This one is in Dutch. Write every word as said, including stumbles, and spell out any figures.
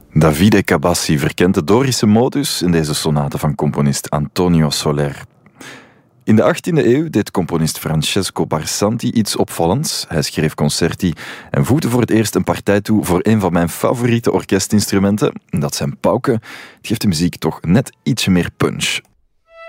Davide Cabassi verkent de Dorische modus in deze sonate van componist Antonio Soler. In de achttiende eeuw deed componist Francesco Barsanti iets opvallends. Hij schreef concerti en voegde voor het eerst een partij toe voor een van mijn favoriete orkestinstrumenten. Dat zijn pauken. Het geeft de muziek toch net ietsje meer punch.